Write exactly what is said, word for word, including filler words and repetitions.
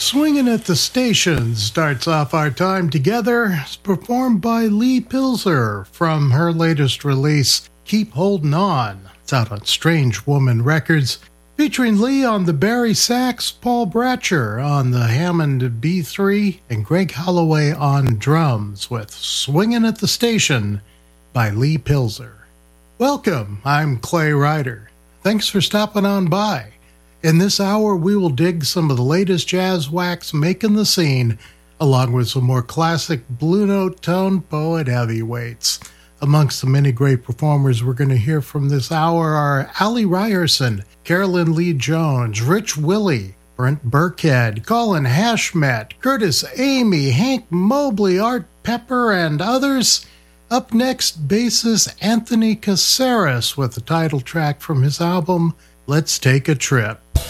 Swinging at the Station starts off our time together. It's performed by Lee Pilzer from her latest release, Keep Holding On. It's out on Strange Woman Records, featuring Lee on the Barry sax, Paul Bratcher on the Hammond B three, and Greg Holloway on drums with Swinging at the Station by Lee Pilzer. Welcome, I'm Clay Ryder. Thanks for stopping on by. In this hour, we will dig some of the latest jazz wax making the scene, along with some more classic Blue Note tone poet heavyweights. Amongst the many great performers we're going to hear from this hour are Allie Ryerson, Carolyn Lee Jones, Rich Willie, Brent Burkhead, Colin Hashmet, Curtis Amy, Hank Mobley, Art Pepper, and others. Up next, bassist Anthony Caceres with the title track from his album, Let's Take a Trip.